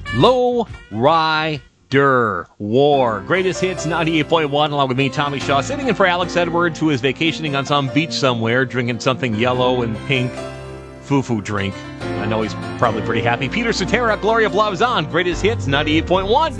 Low Rider War. Greatest Hits 98.1, along with me, Tommy Shaw, sitting in for Alex Edwards, who is vacationing on some beach somewhere, drinking something yellow and pink. Foo-foo drink. I know he's probably pretty happy. Peter Cetera, Gloria Blavzon, Greatest Hits 98.1.